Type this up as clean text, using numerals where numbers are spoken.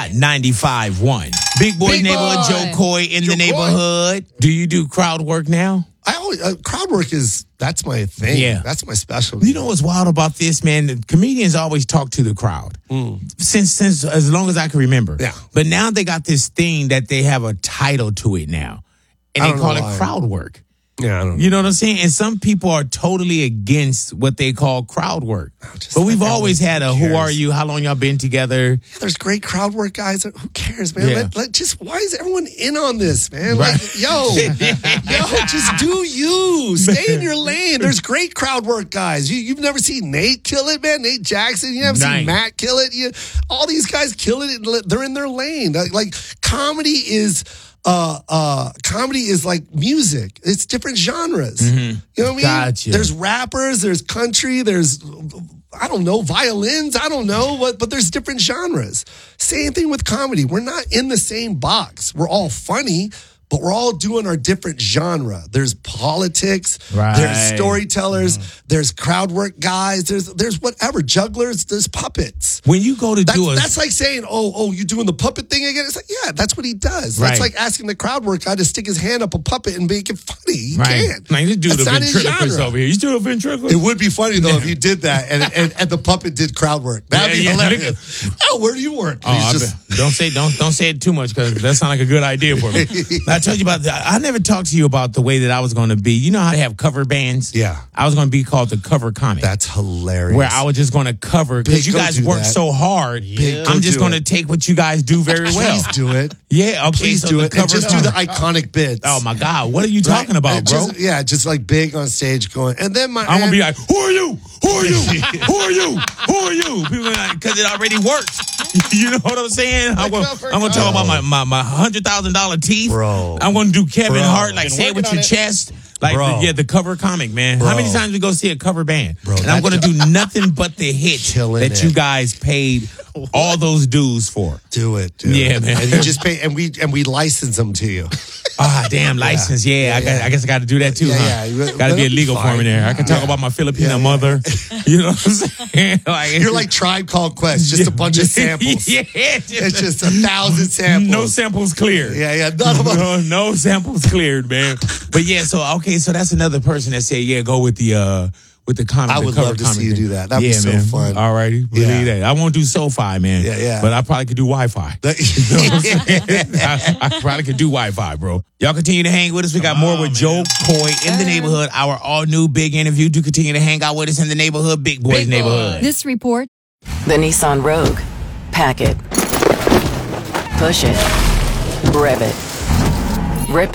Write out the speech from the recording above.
95.1. Big Boy Big Neighborhood, Boy. Joe Coy in the neighborhood. Do you do crowd work now? I always crowd work that's my thing. Yeah. That's my specialty. You know what's wild about this, man? The comedians always talk to the crowd since as long as I can remember. Yeah. But now they got this thing that they have a title to it now, and I they don't call know it why. crowd work. Yeah, I don't know. You know what I'm saying? And some people are totally against what they call crowd work. But we've always had a who are you? How long y'all been together? There's great crowd work guys. Who cares, man? Yeah. Why is everyone in on this, man? Right. Like, yo, just do you. Stay in your lane. There's great crowd work guys. You've never seen Nate kill it, man. Nate Jackson. You haven't Right. seen Matt kill it. All these guys kill it. They're in their lane. Like comedy is like music. It's different genres. You know what I mean? Gotcha. There's rappers, there's country, there's I don't know, violins, I don't know, but there's different genres. Same thing with comedy. We're not in the same box. We're all funny, but we're all doing our different genre. There's politics, Right. there's storytellers, there's crowd work guys, there's whatever, jugglers, there's puppets. When you go to do That's like saying, oh, you doing the puppet thing again? It's like, yeah, that's what he does. That's Right. like asking the crowd work guy to stick his hand up a puppet and make it funny. He right. can't. Like this dude That's a not his ventriloquist genre. over here. You do a ventriloquist? It would be funny though if you did that and the puppet did crowd work. That'd be Yeah, yeah. hilarious. Oh, where do you work? Oh, don't say it too much because that sounds like a good idea for me. I told you about that. I never talked to you about the way that I was going to be. You know how they have cover bands? Yeah. I was going to be called the cover comic. That's hilarious. Where I was just going to cover because you Big, go guys do work that. so hard. Big, I'm go just do going to it. take what you guys do very well. Please do it. Yeah, okay. Please so do the it. And cover just do the comic. iconic bits. Oh my God, what are you talking about, bro? Just like big on stage going. And then I'm gonna be like, who are you? Who are you? Who are you? Who are you? People are like, because it already works. You know what I'm saying? I'm gonna talk about my $100,000 teeth. Bro. I'm gonna do Kevin Bro. Hart, like Been say it with working your on it. chest. Like Bro. the cover comic, man. Bro. How many times we go see a cover band? Bro, and I'm gonna do nothing but the hits Killing that it. you guys paid all those dues for. do it, dude. Yeah, man. And you just pay and we license them to you. Ah, damn license. Yeah, I guess I got to do that too, Yeah, huh? yeah. Got to be That'll be illegal for fine. me there. I can talk about my Filipino Yeah, yeah. mother. You know what I'm saying? Like, You're like Tribe Called Quest, just a bunch of samples. Yeah, It's just 1,000 samples. no samples cleared. Yeah, none of them. No samples cleared, man. But yeah, so that's another person that said, yeah, go with the comic. I the would cover love to comic see you thing. do that. That'd be so man. fun. All righty, believe Yeah. that. I won't do SoFi, man. Yeah. But I probably could do Wi-Fi. I probably could do Wi-Fi, bro. Y'all continue to hang with us. We got more with Joe Coy in the neighborhood. Our all new big interview. Do continue to hang out with us in the neighborhood, Big Boys neighborhood. This report The Nissan Rogue. Pack it. Push it. Rev it.